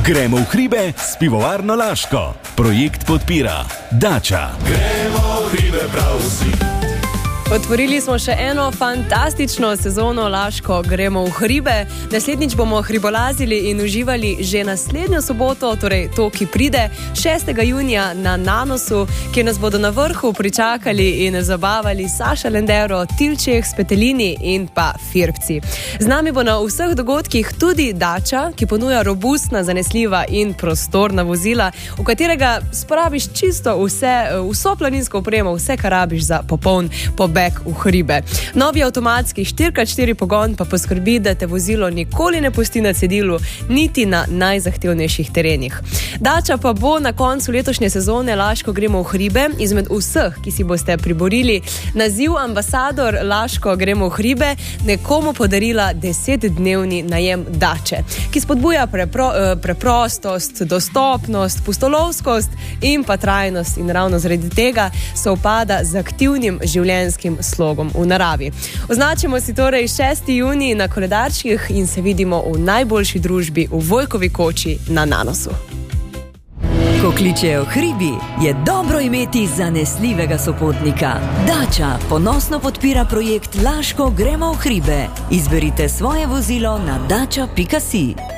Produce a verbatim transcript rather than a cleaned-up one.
Gremo v hribe s pivovarno Laško. Projekt podpira Dača. Gremo v hribe prav vsi. Otvorili smo še eno fantastično sezono Laško Gremo v hribe. Naslednjič bomo hribolazili in uživali že naslednjo soboto, torej to, ki pride, šestega junija na Nanosu, kjer nas bodo na vrhu pričakali in zabavali Saša Lendero, Tilčeh, Spetelini in pa Firpci. Z nami bo na vseh dogodkih tudi Dača, ki ponuja robustna, zanesljiva in prostorna vozila, v katerega spraviš čisto vse, vso planinsko opremo, vse, kar rabiš za popoln pobeg v hribe. Novi avtomatski štiri krat štiri pogon pa poskrbi, da te vozilo nikoli ne pusti na cedilu, niti na najzahtevnejših terenih. Dača pa bo na koncu letošnje sezone Laško Gremo v hribe izmed vseh, ki si boste priborili naziv ambasador Laško Gremo v hribe, nekomu podarila desetdnevni najem Dače, ki spodbuja prepro, preprostost, dostopnost, pustolovskost in pa trajnost, in ravno zaradi tega se upada z aktivnim življenjskim slogom v naravi. Označimo si torej šesti junij na koledarčkih in se vidimo v najboljši družbi v Vojkovi koči na Nanosu. Ko kličejo hribi, je dobro imeti zanesljivega sopotnika. Dača ponosno podpira projekt Laško Gremo v hribe. Izberite svoje vozilo na dača pika si.